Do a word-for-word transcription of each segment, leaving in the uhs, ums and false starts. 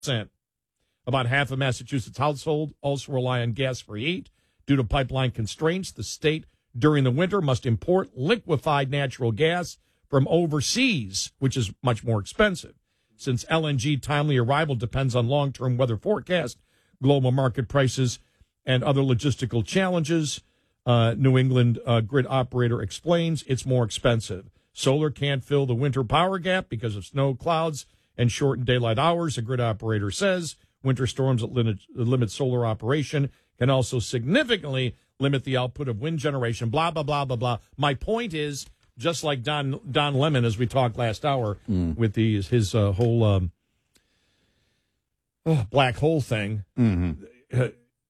About half of Massachusetts households also rely on gas for heat. Due to pipeline constraints, the state during the winter must import liquefied natural gas from overseas, which is much more expensive. Since L N G timely arrival depends on long-term weather forecast, global market prices, and other logistical challenges, uh, New England uh, grid operator explains it's more expensive. Solar can't fill the winter power gap because of snow, clouds, and shortened daylight hours, the grid operator says. Winter storms that limit, limit solar operation can also significantly limit the output of wind generation, blah, blah, blah, blah, blah. My point is, just like Don Don Lemon, as we talked last hour, mm. with the, his uh, whole um, oh, black hole thing, mm-hmm. uh,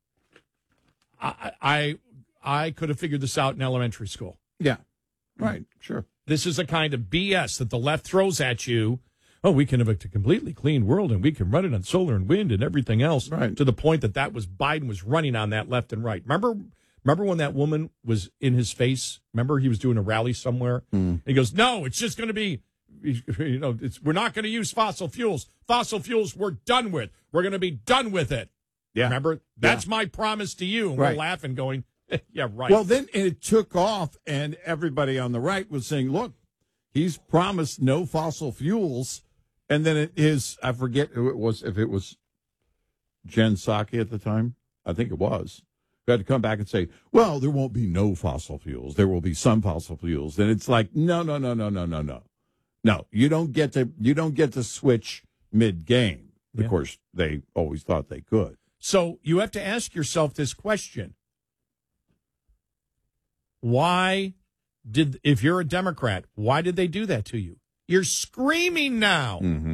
I, I I could have figured this out in elementary school. Yeah, right, sure. This is a kind of B S that the left throws at you. Oh, we can have a completely clean world, and we can run it on solar and wind and everything else, right. to the point that that was Biden was running on that left and right. Remember Remember when that woman was in his face? Remember he was doing a rally somewhere? Mm. He goes, no, it's just going to be, you know, it's, we're not going to use fossil fuels. Fossil fuels we're done with. We're going to be done with it. Yeah. Remember? That's yeah. my promise to you. And right. we're laughing going, yeah, right. Well, then it took off, and everybody on the right was saying, look, he's promised no fossil fuels. And then it is, I forget who it was, if it was Jen Psaki at the time. I think it was. We had to come back and say, well, there won't be no fossil fuels. There will be some fossil fuels. And it's like, no, no, no, no, no, no, no. No, you don't get to you don't get to switch mid-game. Yeah. Of course, they always thought they could. So you have to ask yourself this question. Why did, if you're a Democrat, why did they do that to you? You're screaming now. Mm-hmm.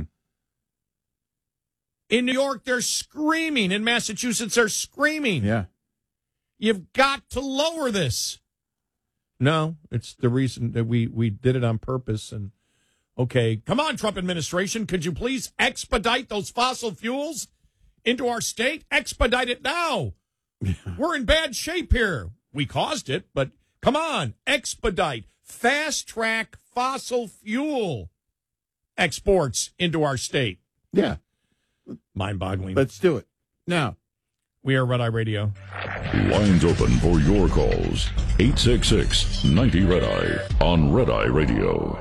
In New York, they're screaming. In Massachusetts, they're screaming. Yeah. You've got to lower this. No, it's the reason that we, we did it on purpose. And, okay, come on, Trump administration. Could you please expedite those fossil fuels into our state? Expedite it now. Yeah. We're in bad shape here. We caused it, but come on, expedite. Fast track fossil fuel exports into our state. Yeah. Mind-boggling. Let's do it. Now. We are Red Eye Radio. Lines open for your calls. eight six six, ninety, Red Eye on Red Eye Radio.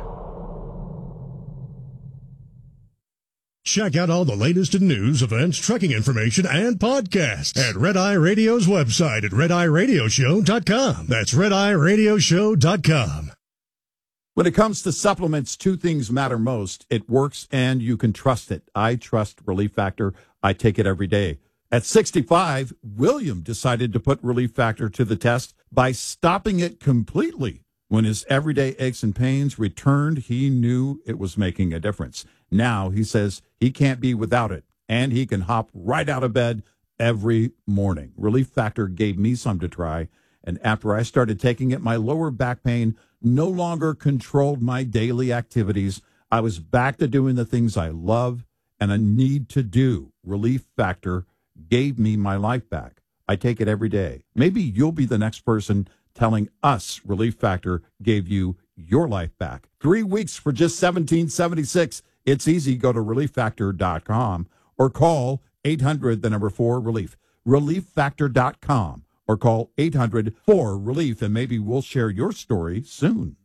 Check out all the latest in news, events, trucking information, and podcasts at Red Eye Radio's website at red eye radio show dot com. That's red eye radio show dot com. When it comes to supplements, two things matter most. It works and you can trust it. I trust Relief Factor. I take it every day. At sixty-five, William decided to put Relief Factor to the test by stopping it completely. When his everyday aches and pains returned, he knew it was making a difference. Now he says he can't be without it, and he can hop right out of bed every morning. Relief Factor gave me some to try, and after I started taking it, my lower back pain no longer controlled my daily activities. I was back to doing the things I love and I need to do. Relief Factor gave me my life back. I take it every day. Maybe you'll be the next person telling us Relief Factor gave you your life back. Three weeks for just seventeen seventy-six. It's easy. Go to relief factor dot com or call eight hundred, the number four, relief. relief factor dot com or call eight hundred, four, relief, and maybe we'll share your story soon.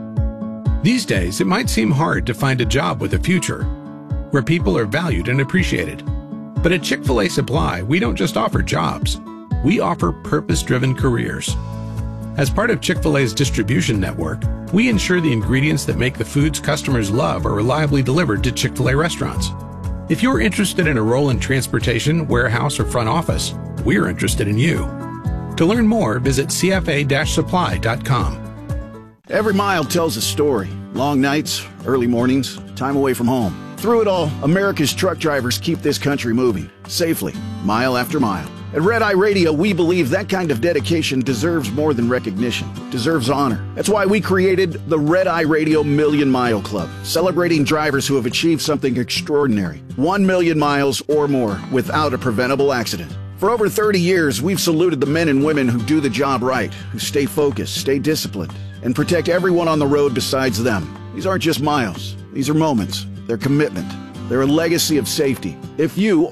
These days, it might seem hard to find a job with a future where people are valued and appreciated. But at Chick-fil-A Supply, we don't just offer jobs. We offer purpose-driven careers. As part of Chick-fil-A's distribution network, we ensure the ingredients that make the foods customers love are reliably delivered to Chick-fil-A restaurants. If you're interested in a role in transportation, warehouse, or front office, we're interested in you. To learn more, visit c f a dash supply dot com. Every mile tells a story. Long nights, early mornings, time away from home. Through it all, America's truck drivers keep this country moving, safely, mile after mile. At Red Eye Radio, we believe that kind of dedication deserves more than recognition, deserves honor. That's why we created the Red Eye Radio Million Mile Club, celebrating drivers who have achieved something extraordinary. One million miles or more without a preventable accident. For over thirty years, we've saluted the men and women who do the job right, who stay focused, stay disciplined, and protect everyone on the road besides them. These aren't just miles. These are moments. They're commitment. They're a legacy of safety. If you